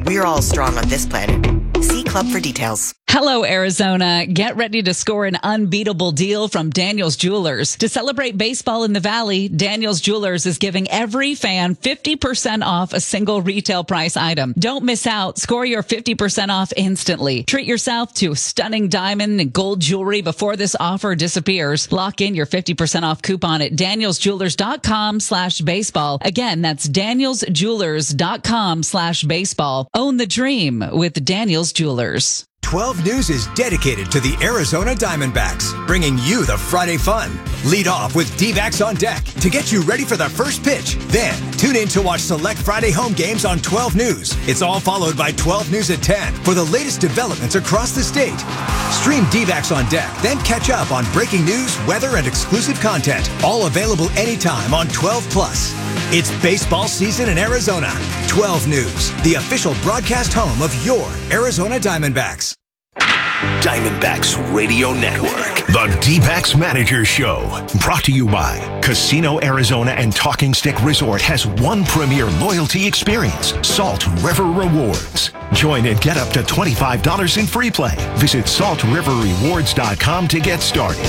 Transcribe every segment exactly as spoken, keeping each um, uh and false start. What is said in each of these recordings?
We're all strong on this planet. See Club for details. Hello, Arizona. Get ready to score an unbeatable deal from Daniels Jewelers. To celebrate baseball in the Valley, Daniels Jewelers is giving every fan fifty percent off a single retail price item. Don't miss out. Score your fifty percent off instantly. Treat yourself to stunning diamond and gold jewelry before this offer disappears. Lock in your fifty percent off coupon at danielsjewelers.com slash baseball. Again, that's danielsjewelers.com slash baseball. Own the dream with Daniels Jewelers. twelve News is dedicated to the Arizona Diamondbacks, bringing you the Friday fun. Lead off with D-backs on deck to get you ready for the first pitch. Then, tune in to watch select Friday home games on twelve News. It's all followed by twelve News at ten for the latest developments across the state. Stream D-backs on deck, then catch up on breaking news, weather, and exclusive content. All available anytime on twelve plus. It's baseball season in Arizona. twelve News, the official broadcast home of your Arizona Diamondbacks. Diamondbacks Radio Network. The D-backs Manager Show. Brought to you by Casino Arizona and Talking Stick Resort has one premier loyalty experience, Salt River Rewards. Join and get up to twenty-five dollars in free play. Visit salt river rewards dot com to get started.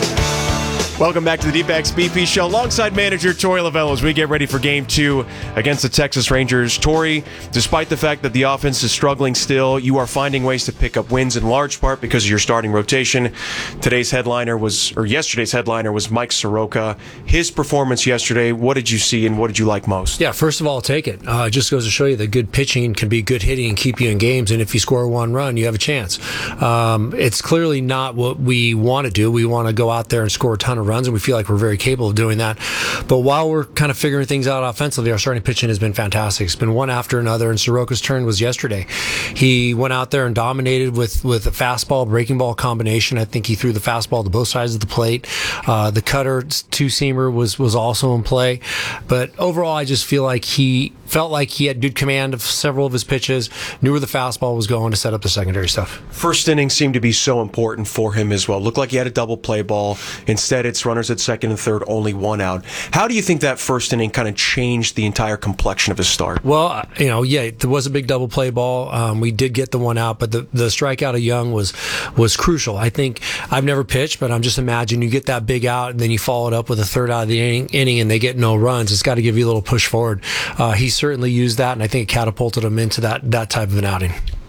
Welcome back to the D-backs B P Show alongside manager Torey Lovullo as we get ready for game two against the Texas Rangers. Torey, despite the fact that the offense is struggling still, you are finding ways to pick up wins in large part because of your starting rotation. Today's headliner was, or yesterday's headliner was Mike Soroka. His performance yesterday, what did you see and what did you like most? Yeah, first of all, I'll take it. Uh, it just goes to show you that good pitching can be good hitting and keep you in games, and if you score one run, you have a chance. Um, it's clearly not what we want to do. We want to go out there and score a ton of runs, and we feel like we're very capable of doing that. But while we're kind of figuring things out offensively, our starting pitching has been fantastic. It's been one after another, and Soroka's turn was yesterday. He went out there and dominated with, with a fastball, breaking ball combination. I think he threw the fastball to both sides of the plate. Uh, the cutter, two-seamer was, was also in play. But overall, I just feel like he felt like he had good command of several of his pitches, knew where the fastball was going to set up the secondary stuff. First inning seemed to be so important for him as well. Looked like he had a double play ball. Instead, it's runners at second and third, only one out. How do you think that first inning kind of changed the entire complexion of his start? Well, you know, yeah, there was a big double play ball. Um, we did get the one out, but the, the strikeout of Young was was crucial. I think I've never pitched, but I'm just imagining you get that big out and then you follow it up with a third out of the inning, inning and they get no runs. It's got to give you a little push forward. Uh, he certainly used that, and I think it catapulted him into that, that type of an outing.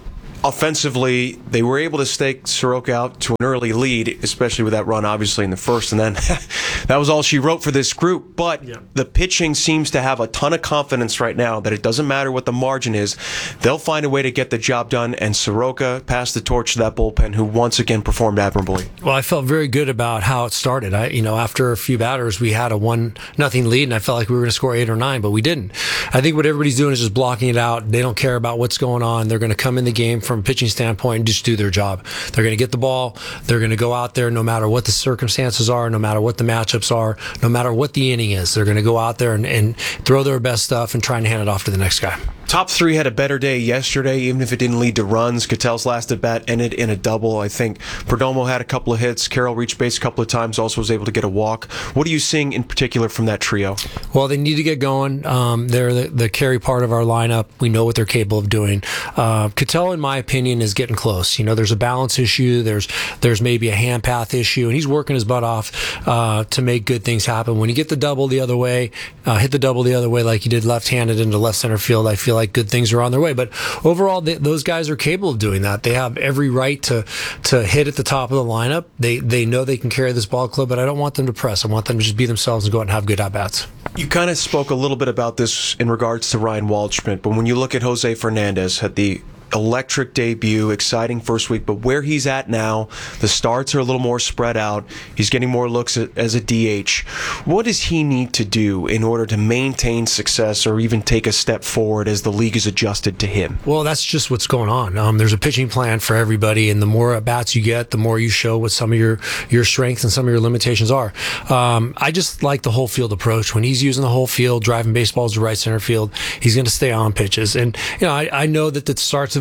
Offensively, they were able to stake Soroka out to an early lead, especially with that run, obviously, in the first. And then that was all she wrote for this group. But yeah. The pitching seems to have a ton of confidence right now that it doesn't matter what the margin is. They'll find a way to get the job done. And Soroka passed the torch to that bullpen, who once again performed admirably. Well, I felt very good about how it started. I, you know, after a few batters, we had a one nothing lead, and I felt like we were going to score eight or nine, but we didn't. I think what everybody's doing is just blocking it out. They don't care about what's going on. They're going to come in the game from From a pitching standpoint and just do their job. They're going to get the ball. They're going to go out there no matter what the circumstances are, no matter what the matchups are, no matter what the inning is. They're going to go out there and, and throw their best stuff and try and hand it off to the next guy. Top three had a better day yesterday, even if it didn't lead to runs. Catel's last at bat ended in a double. I think Perdomo had a couple of hits. Carroll reached base a couple of times, also was able to get a walk. What are you seeing in particular from that trio? Well, they need to get going. Um, they're the, the carry part of our lineup. We know what they're capable of doing. Uh, Cattell, in my opinion, is getting close. You know, there's a balance issue. There's there's maybe a hand path issue, and he's working his butt off uh, to make good things happen. When you get the double the other way, uh, hit the double the other way like he did left-handed into left center field, I feel like good things are on their way. But overall, they, those guys are capable of doing that. They have every right to to hit at the top of the lineup. They they know they can carry this ball club, but I don't want them to press. I want them to just be themselves and go out and have good at-bats. You kind of spoke a little bit about this in regards to Ryan Waldschmidt, but when you look at Jose Fernandez, had the electric debut, exciting first week, but where he's at now, the starts are a little more spread out. He's getting more looks as a D H. What does he need to do in order to maintain success or even take a step forward as the league is adjusted to him? Well, that's just what's going on. Um, there's a pitching plan for everybody, and the more at-bats you get, the more you show what some of your, your strengths and some of your limitations are. Um, I just like the whole field approach. When he's using the whole field, driving baseballs to right center field, he's going to stay on pitches. And, you know, I, I know that the starts have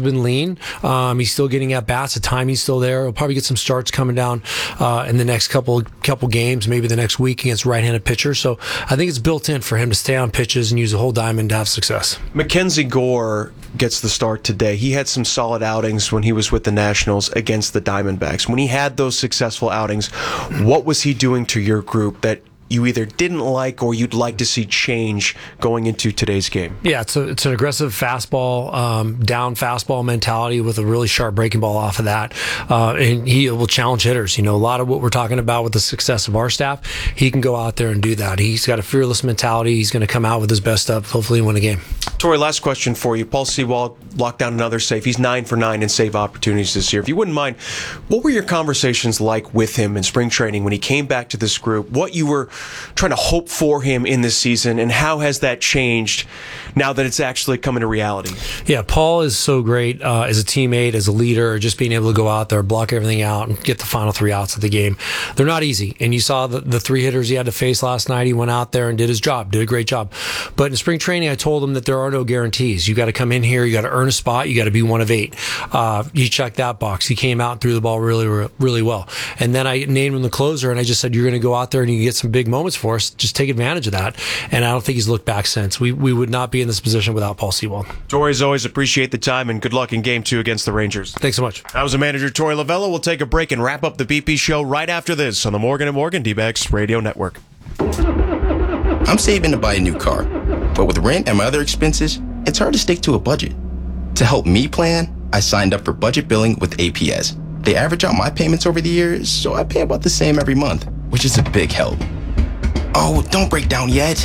been lean. Um, he's still getting at bats. The timing's still there. He'll probably get some starts coming down uh, in the next couple couple games, maybe the next week against right-handed pitchers. So I think it's built in for him to stay on pitches and use the whole diamond to have success. Mackenzie Gore gets the start today. He had some solid outings when he was with the Nationals against the Diamondbacks. When he had those successful outings, what was he doing to your group that you either didn't like or you'd like to see change going into today's game? Yeah, it's, a, it's an aggressive fastball, um, down fastball mentality with a really sharp breaking ball off of that. Uh, and he will challenge hitters. You know, a lot of what we're talking about with the success of our staff, he can go out there and do that. He's got a fearless mentality. He's going to come out with his best stuff, hopefully win a game. Tori, last question for you. Paul Sewald locked down another save. He's nine for nine in save opportunities this year. If you wouldn't mind, what were your conversations like with him in spring training when he came back to this group? What you were trying to hope for him in this season, and how has that changed now that it's actually coming to reality? Yeah, Paul is so great uh, as a teammate, as a leader, just being able to go out there, block everything out, and get the final three outs of the game. They're not easy, and you saw the, the three hitters he had to face last night. He went out there and did his job, did a great job. But in spring training, I told him that there are no guarantees. You got to come in here, you got to earn a spot, you got to be one of eight. Uh, he checked that box. He came out and threw the ball really, really well. And then I named him the closer, and I just said, you're going to go out there and you can get some big moments for us. Just take advantage of that. And I don't think he's looked back since. We we would not be in this position without Paul Sewald. Tori, as always, appreciate the time, and good luck in game two against the Rangers. Thanks so much. That was the manager, Tori Lavello. We'll take a break and wrap up the B P show right after this on the Morgan and Morgan D-backs Radio Network. I'm saving to buy a new car, but with rent and my other expenses, it's hard to stick to a budget. To help me plan, I signed up for budget billing with A P S. They average out my payments over the years, so I pay about the same every month, which is a big help. Oh, don't break down yet.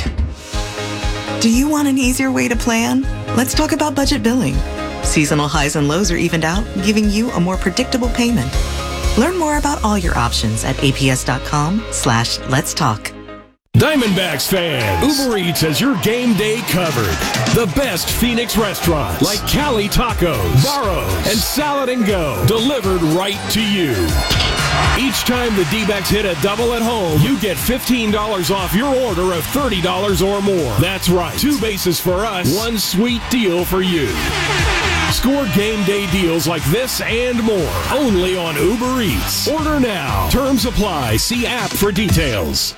Do you want an easier way to plan? Let's talk about budget billing. Seasonal highs and lows are evened out, giving you a more predictable payment. Learn more about all your options at aps.com slash let's talk. Diamondbacks fans, Uber Eats has your game day covered. The best Phoenix restaurants like Cali Tacos, Barro's, and Salad and Go delivered right to you. Each time the D-backs hit a double at home, you get fifteen dollars off your order of thirty dollars or more. That's right. Two bases for us, one sweet deal for you. Score game day deals like this and more only on Uber Eats. Order now. Terms apply. See app for details.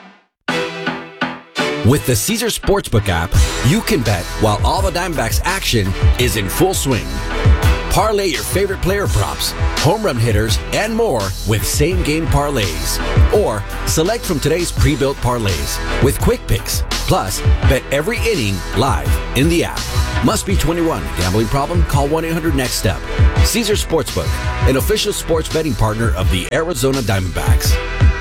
With the Caesars Sportsbook app, you can bet while all the Diamondbacks action is in full swing. Parlay your favorite player props, home run hitters, and more with same-game parlays. Or select from today's pre-built parlays with quick picks. Plus, bet every inning live in the app. Must be twenty-one. Gambling problem? Call one eight hundred next step. Caesars Sportsbook, an official sports betting partner of the Arizona Diamondbacks.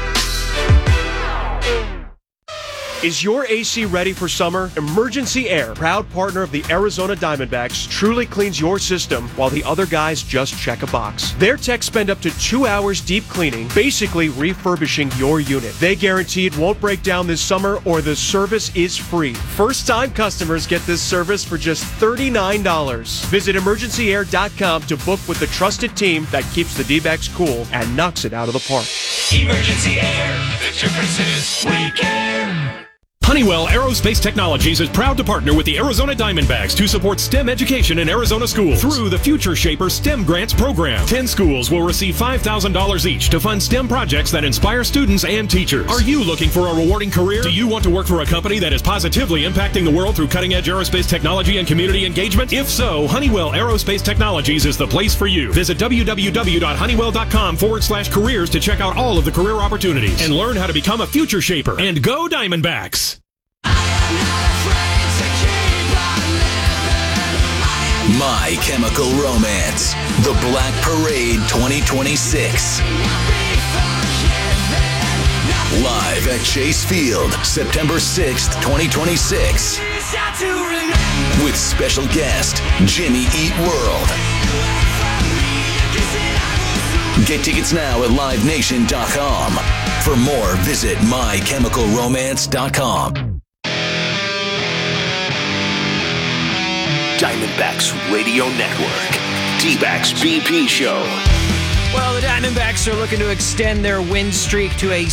Is your A C ready for summer? Emergency Air, proud partner of the Arizona Diamondbacks, truly cleans your system while the other guys just check a box. Their techs spend up to two hours deep cleaning, basically refurbishing your unit. They guarantee it won't break down this summer or the service is free. First-time customers get this service for just thirty-nine dollars. Visit emergency air dot com to book with the trusted team that keeps the D-backs cool and knocks it out of the park. Emergency Air. The difference is we care. Honeywell Aerospace Technologies is proud to partner with the Arizona Diamondbacks to support STEM education in Arizona schools through the Future Shaper STEM Grants program. Ten schools will receive five thousand dollars each to fund STEM projects that inspire students and teachers. Are you looking for a rewarding career? Do you want to work for a company that is positively impacting the world through cutting-edge aerospace technology and community engagement? If so, Honeywell Aerospace Technologies is the place for you. Visit www.honeywell.com forward slash careers to check out all of the career opportunities and learn how to become a Future Shaper. And go Diamondbacks! My Chemical Romance, The Black Parade twenty twenty-six. Live at Chase Field, September sixth, twenty twenty-six. With special guest, Jimmy Eat World. Get tickets now at live nation dot com. For more, visit my chemical romance dot com. Diamondbacks Radio Network. D-backs B P Show. Well, the Diamondbacks are looking to extend their win streak to a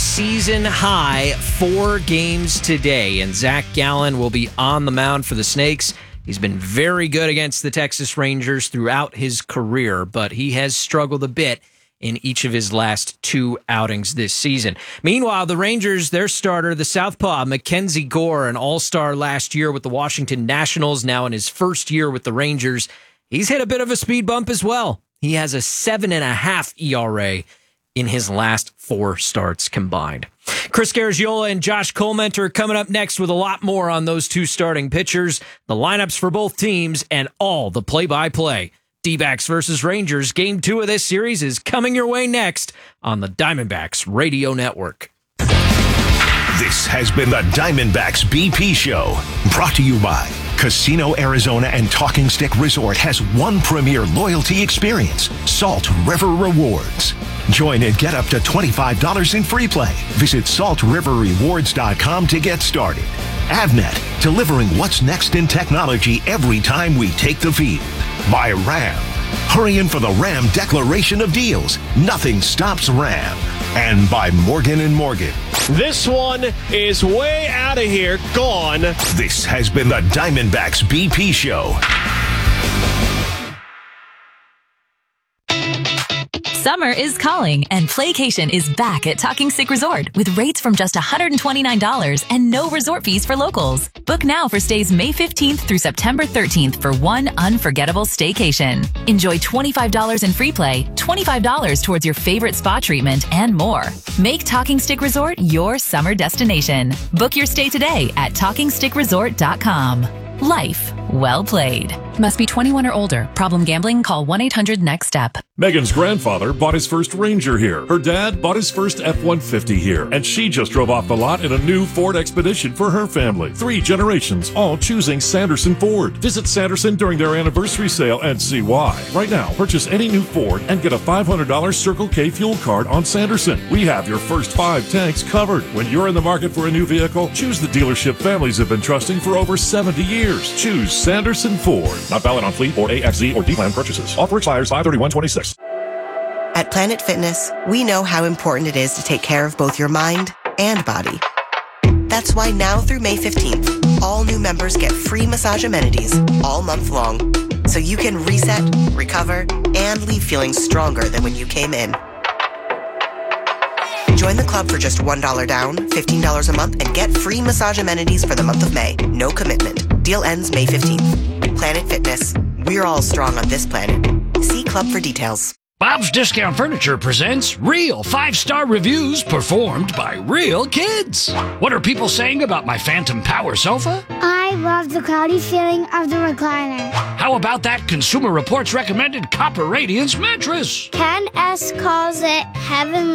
season-high four games today, and Zach Gallen will be on the mound for the Snakes. He's been very good against the Texas Rangers throughout his career, but he has struggled a bit in each of his last two outings this season. Meanwhile, the Rangers, their starter, the southpaw, Mackenzie Gore, an all-star last year with the Washington Nationals, now in his first year with the Rangers, he's hit a bit of a speed bump as well. He has a seven and a half E R A in his last four starts combined. Chris Garagiola and Josh Coleman are coming up next with a lot more on those two starting pitchers, the lineups for both teams, and all the play-by-play. D-backs versus Rangers, game two of this series is coming your way next on the Diamondbacks Radio Network. This has been the Diamondbacks B P Show, brought to you by Casino Arizona and Talking Stick Resort has one premier loyalty experience, Salt River Rewards. Join and get up to twenty-five dollars in free play. Visit salt river rewards dot com to get started. Avnet, delivering what's next in technology every time we take the field. By Ram. Hurry in for the Ram Declaration of Deals. Nothing stops Ram. And by Morgan and Morgan. This one is way out of here. Gone. This has been the Diamondbacks B P Show. Summer is calling, and Playcation is back at Talking Stick Resort with rates from just one hundred twenty-nine dollars and no resort fees for locals. Book now for stays May fifteenth through September thirteenth for one unforgettable staycation. Enjoy twenty-five dollars in free play, twenty-five dollars towards your favorite spa treatment, and more. Make Talking Stick Resort your summer destination. Book your stay today at talking stick resort dot com. Life well played. Must be twenty-one or older. Problem gambling? Call one eight hundred next step. Megan's grandfather bought his first Ranger here. Her dad bought his first F one fifty here. And she just drove off the lot in a new Ford Expedition for her family. Three generations, all choosing Sanderson Ford. Visit Sanderson during their anniversary sale and see why. Right now, purchase any new Ford and get a five hundred dollars Circle K fuel card on Sanderson. We have your first five tanks covered. When you're in the market for a new vehicle, choose the dealership families have been trusting for over seventy years. Choose Sanderson Ford. Not valid on fleet or A X Z or D-Plan purchases. Offer expires five thirty-one twenty-six. At Planet Fitness, we know how important it is to take care of both your mind and body. That's why now through May fifteenth, all new members get free massage amenities all month long, so you can reset, recover, and leave feeling stronger than when you came in. Join the club for just one dollar down, fifteen dollars a month, and get free massage amenities for the month of May. No commitment. Deal ends May fifteenth. Planet Fitness. We're all strong on this planet. See club for details. Bob's Discount Furniture presents real five-star reviews performed by real kids. What are people saying about my Phantom Power sofa? I love the cloudy feeling of the recliner. How about that Consumer Reports recommended Copper Radiance mattress? Ken S. calls it heaven.